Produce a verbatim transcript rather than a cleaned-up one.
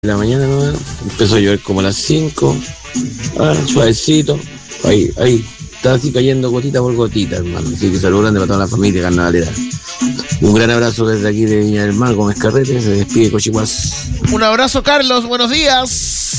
la mañana, ¿no? Empezó a llover como a las cinco, ah, suavecito, ahí, ahí, está así cayendo gotita por gotita, hermano. Así que saludos grande para toda la familia carnavalera. Un gran abrazo desde aquí de Viña del Mar, Gómez Carrete, se despide Cochihuas. Un abrazo, Carlos, buenos días.